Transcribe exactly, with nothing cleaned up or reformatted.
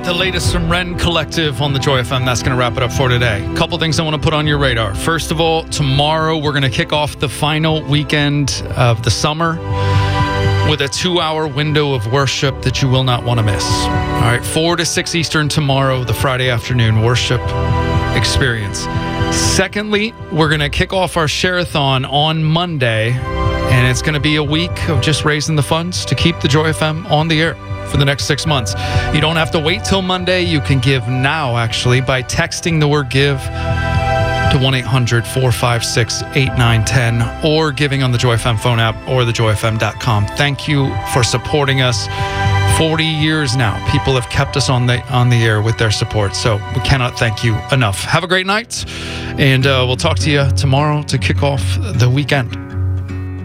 the latest from Ren Collective on the Joy F M. That's going to wrap it up for today. A couple things I want to put on your radar. First of all, tomorrow we're going to kick off the final weekend of the summer with a two-hour window of worship that you will not want to miss. All right, four to six Eastern tomorrow, the Friday afternoon worship experience. Secondly, we're going to kick off our Share-a-thon on Monday, and it's going to be a week of just raising the funds to keep the Joy F M on the air for the next six months. You don't have to wait till Monday. You can give now, actually, by texting the word give to one eight hundred, four five six, eight nine one zero or giving on the Joy F M phone app or the joy f m dot com. Thank you for supporting us. forty years now, people have kept us on the on the air with their support, so we cannot thank you enough. Have a great night, and uh, we'll talk to you tomorrow to kick off the weekend.